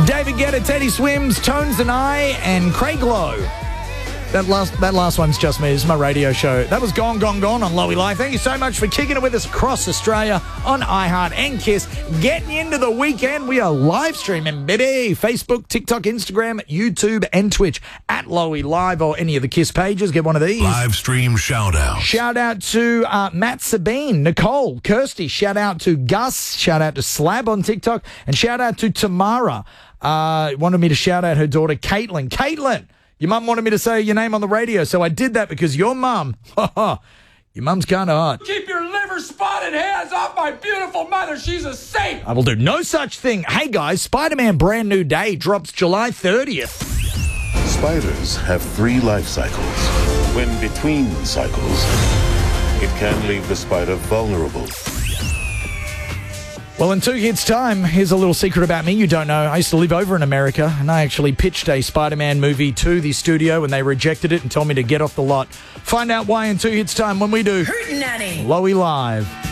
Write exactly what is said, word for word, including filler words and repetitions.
David Guetta, Teddy Swims, Tones and I, and Craig Lowe. That last that last one's just me. It's my radio show. That was Gone, Gone, Gone on Lowy Live. Thank you so much for kicking it with us across Australia on iHeart and Kiss. Getting into the weekend, we are live streaming, baby. Facebook, TikTok, Instagram, YouTube, and Twitch at Lowy Live or any of the Kiss pages. Get one of these. Live stream shout out. Shout out to uh, Matt Sabine, Nicole, Kirsty. Shout out to Gus. Shout out to Slab on TikTok. And shout out to Tamara. Uh, wanted me to shout out her daughter, Caitlin. Caitlin! Your mum wanted me to say your name on the radio, so I did that because your mum, your mum's kind of hot. Keep your liver spotted hands off my beautiful mother. She's a saint. I will do no such thing. Hey, guys, Spider-Man Brand New Day drops July thirtieth. Spiders have three life cycles. When between cycles, it can leave the spider vulnerable. Well, in two hits' time, here's a little secret about me you don't know. I used to live over in America, and I actually pitched a Spider-Man movie to the studio, and they rejected it and told me to get off the lot. Find out why in two hits' time when we do Hootenanny. Lowy Live.